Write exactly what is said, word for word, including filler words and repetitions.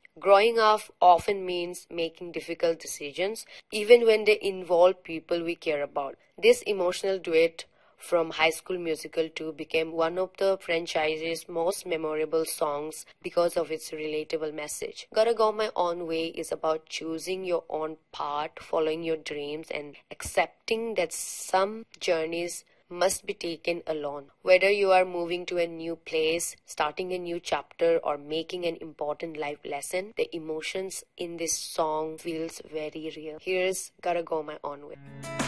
Growing up often means making difficult decisions, even when they involve people we care about. This emotional duet from High School Musical two became one of the franchise's most memorable songs because of its relatable message. Gotta Go My Own Way is about choosing your own path, following your dreams, and accepting that some journeys must be taken alone. Whether you are moving to a new place, starting a new chapter, or making an important life lesson, the emotions in this song feels very real. Here's Gotta Go My Own Way.